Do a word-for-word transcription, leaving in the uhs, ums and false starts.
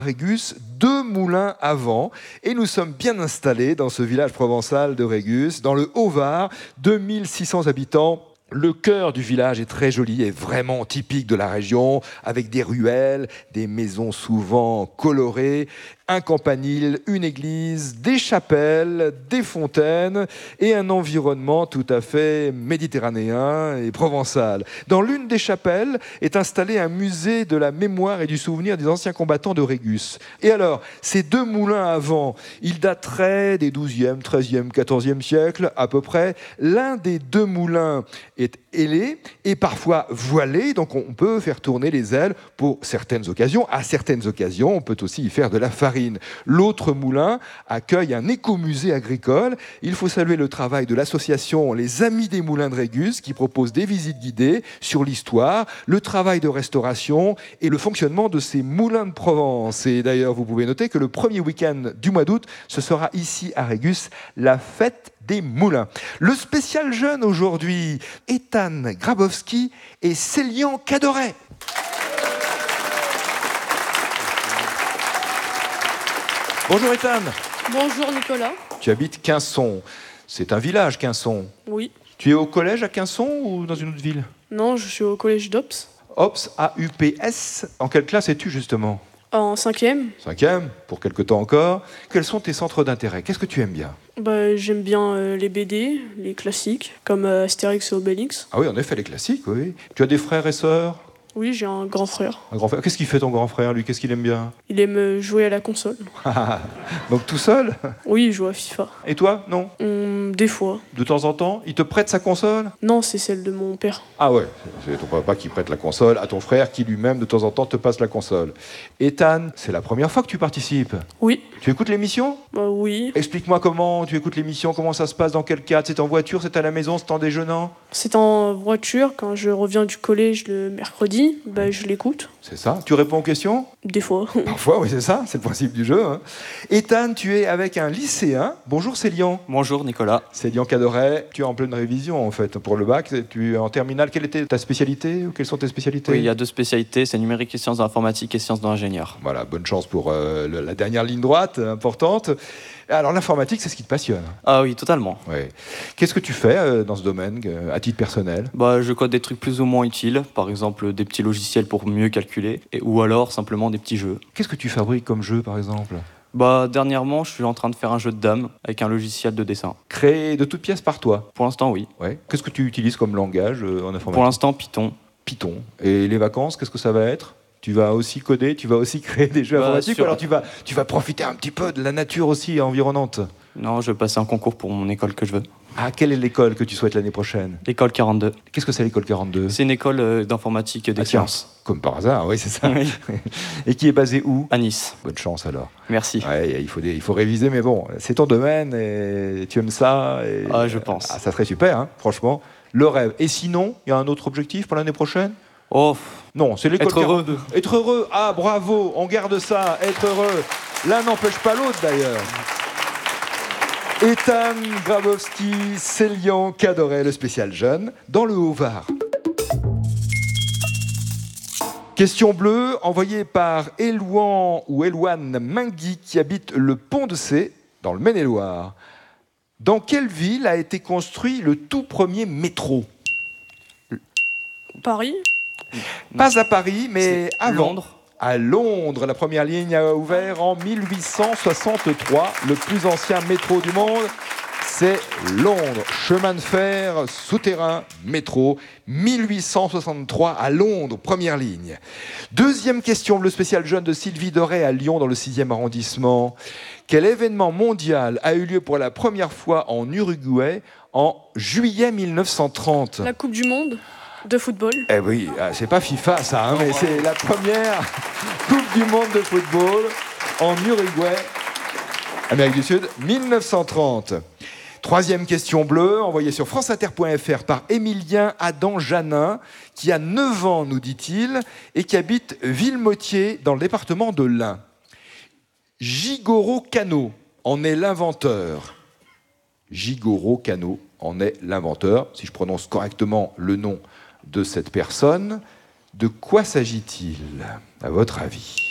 Régus, deux moulins à vent, et nous sommes bien installés dans ce village provençal de Régus, dans le Haut-Var, deux mille six cents habitants. Le cœur du village est très joli et vraiment typique de la région, avec des ruelles, des maisons souvent colorées, un campanile, une église, des chapelles, des fontaines et un environnement tout à fait méditerranéen et provençal. Dans l'une des chapelles est installé un musée de la mémoire et du souvenir des anciens combattants de Régus. Et alors, ces deux moulins à vent, ils dateraient des douzième, treizième, quatorzième siècles à peu près. L'un des deux moulins est ailé et parfois voilé, donc on peut faire tourner les ailes pour certaines occasions. À certaines occasions, on peut aussi y faire de la farine. L'autre moulin accueille un écomusée agricole. Il faut saluer le travail de l'association Les Amis des Moulins de Régus qui propose des visites guidées sur l'histoire, le travail de restauration et le fonctionnement de ces moulins de Provence. Et d'ailleurs, vous pouvez noter que le premier week-end du mois d'août, ce sera ici à Régus la fête des moulins. Le spécial jeune aujourd'hui, Ethan Grabowski et Célian Cadoret. Bonjour Ethan. Bonjour Nicolas. Tu habites Quinçon. C'est un village, Quinçon. Oui. Tu es au collège à Quinçon ou dans une autre ville? Non, je suis au collège d'Ops. Ops, A U P S. En quelle classe es-tu justement? En cinquième. Cinquième, pour quelque temps encore. Quels sont tes centres d'intérêt? Qu'est-ce que tu aimes bien? Bah, j'aime bien euh, les B D, les classiques, comme euh, Astérix et Obélix. Ah oui, en effet, les classiques, oui. Tu as des frères et sœurs? Oui, j'ai un grand frère. Un grand frère. Qu'est-ce qu'il fait ton grand frère, lui? Qu'est-ce qu'il aime bien? Il aime euh, jouer à la console. Donc tout seul? Oui, il joue à FIFA. Et toi, non? Hum, des fois. De temps en temps? Il te prête sa console? Non, c'est celle de mon père. Ah ouais, c'est ton papa qui prête la console à ton frère qui lui-même de temps en temps te passe la console. Ethan, c'est la première fois que tu participes? Oui. Tu écoutes l'émission? Bah oui. Explique-moi comment tu écoutes l'émission, comment ça se passe, dans quel cadre? C'est en voiture, c'est à la maison, c'est en déjeunant? C'est en voiture, quand je reviens du collège le mercredi, bah, je l'écoute. C'est ça? Tu réponds aux questions? Des fois. Parfois, oui, c'est ça, c'est le principe du jeu. Hein. Ethan, tu es avec un lycéen. Bonjour Célian. Bonjour Nicolas. Célian Cadoret, tu es en pleine révision en fait pour le bac. Tu es en terminale. Quelle était ta spécialité ou quelles sont tes spécialités? Oui, il y a deux spécialités, c'est numérique et sciences de l'informatique et sciences de l'ingénieur. Voilà, bonne chance pour euh, le, la dernière ligne droite, importante. Alors l'informatique, c'est ce qui te passionne? Ah oui, totalement. Ouais. Qu'est-ce que tu fais euh, dans ce domaine, euh, à titre personnel? Bah, je code des trucs plus ou moins utiles, par exemple des petits logiciels pour mieux calculer, et, ou alors simplement des petits jeux. Qu'est-ce que tu fabriques comme jeu, par exemple? Bah, dernièrement, je suis en train de faire un jeu de dames avec un logiciel de dessin. Créé de toutes pièces par toi? Pour l'instant, oui. Ouais. Qu'est-ce que tu utilises comme langage euh, en informatique? Pour l'instant, Python. Python. Et les vacances, qu'est-ce que ça va être? Tu vas aussi coder, tu vas aussi créer des jeux bah, informatiques, sur... ou alors tu vas, tu vas profiter un petit peu de la nature aussi environnante? Non, je vais passer un concours pour mon école que je veux. Ah, quelle est l'école que tu souhaites l'année prochaine? L'école quarante-deux. Qu'est-ce que c'est l'école quarante-deux? C'est une école euh, d'informatique et des ah, tiens, sciences. Comme par hasard, oui, c'est ça. Oui. Et qui est basé où? À Nice. Bonne chance alors. Merci. Ouais, il faut, des, il faut réviser, mais bon, c'est ton domaine et tu aimes ça. Et... Ah, je pense. Ah, ça serait super, hein, franchement. Le rêve. Et sinon, il y a un autre objectif pour l'année prochaine? Oh, non, c'est l'école être heureux. quarante-deux. Être heureux. Ah, bravo, on garde ça. Être heureux. L'un n'empêche pas l'autre, d'ailleurs. Ethan Grabowski, Célian Cadoret, le spécial jeune, dans le Haut-Var. Question bleue, envoyée par Élouan ou Élouane Mingui, qui habite le Pont de Cé, dans le Maine-et-Loire. Dans quelle ville a été construit le tout premier métro? Paris? Pas à Paris, mais à Londres. À Londres, la première ligne a ouvert en mille huit cent soixante-trois. Le plus ancien métro du monde, c'est Londres. Chemin de fer, souterrain, métro, mille huit cent soixante-trois à Londres, première ligne. Deuxième question, le spécial jeune de Sylvie Doré à Lyon, dans le sixième arrondissement. Quel événement mondial a eu lieu pour la première fois en Uruguay en juillet mille neuf cent trente? La Coupe du Monde de football. Eh oui, c'est pas FIFA ça, hein, mais c'est la première Coupe du Monde de football en Uruguay, Amérique du Sud, mille neuf cent trente. Troisième question bleue, envoyée sur franceinter point f r par Émilien Adam Janin, qui a neuf ans, nous dit-il, et qui habite Villemotier, dans le département de l'Ain. Jigoro Kano en est l'inventeur. Jigoro Kano en est l'inventeur, si je prononce correctement le nom de cette personne. De quoi s'agit-il, à votre avis?